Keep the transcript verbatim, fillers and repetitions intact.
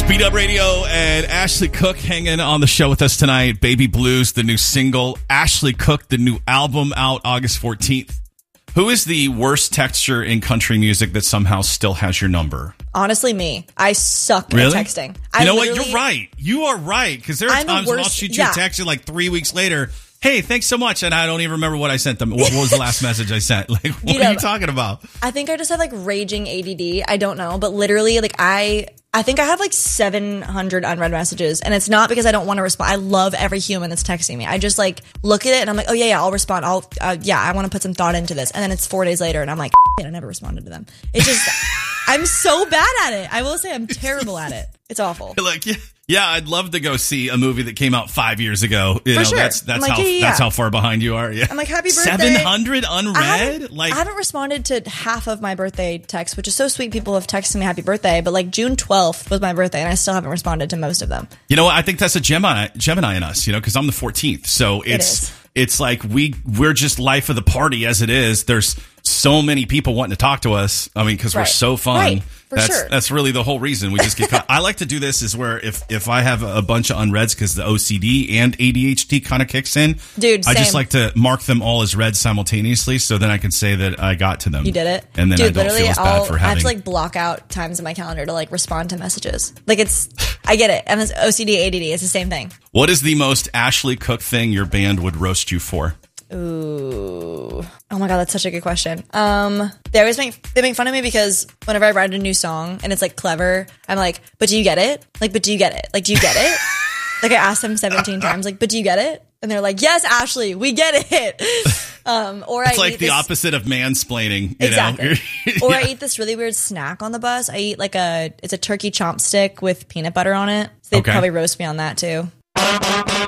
Beat Up Radio and Ashley Cook hanging on the show with us tonight. Baby Blues, the new single. Ashley Cook, the new album out August fourteenth. Who is the worst texture in country music that somehow still has your number? Honestly, me. I suck really? at texting. You I know what? You're right. You are right. Because there are I'm the times when I'll worst- shoot you yeah. a text and like three weeks later, hey, thanks so much. And I don't even remember what I sent them. What, what was the last message I sent? Like, what You are know, you talking about? I think I just have like raging A D D. I don't know. But literally, like I... I think I have like seven hundred unread messages, and it's not because I don't want to respond. I love every human that's texting me. I just like look at it and I'm like, oh yeah, yeah, I'll respond. I'll, uh, yeah, I want to put some thought into this. And then it's four days later and I'm like, I never responded to them. It's just, I'm so bad at it. I will say I'm terrible at it. It's awful. Like, yeah, yeah, I'd love to go see a movie that came out five years ago. You For know, sure. that's that's I'm like, how yeah, yeah, that's yeah. how far behind you are. Yeah, I'm like, happy birthday. seven hundred unread. I haven't, like, I haven't responded to half of my birthday texts, which is so sweet. People have texted me happy birthday, but like June twelfth was my birthday, and I still haven't responded to most of them. you know what? I think that's a Gemini, Gemini in us. You know, because I'm the fourteenth, so it's is. it's like we we're just life of the party as it is. There's so many people wanting to talk to us. I mean, because we're Right. so fun. Right. For that's sure. that's really the whole reason we just get caught. I like to do this is where if if I have a bunch of unreads because the O C D and A D H D kind of kicks in, Dude, I just same. like to mark them all as read simultaneously, so then I can say that I got to them. You did it, and then Dude, I don't literally, feel as bad I'll, for I have having. to like block out times in my calendar to like respond to messages. Like it's, I get it. And it's O C D, A D D. It's the same thing. What is the most Ashley Cook thing your band would roast you for? Ooh. Oh my God, that's such a good question. Um, they always make, they make fun of me because whenever I write a new song and it's like clever, I'm like, but do you get it? Like, but do you get it? Like, do you get it? Like I asked them seventeen times, like, but do you get it? And they're like, yes, Ashley, we get it. Um, or It's I like eat the this, opposite of mansplaining. You exactly. know? Or Yeah. I eat this really weird snack on the bus. I eat like a, it's a turkey chomp stick with peanut butter on it. So they'd Okay. probably roast me on that too.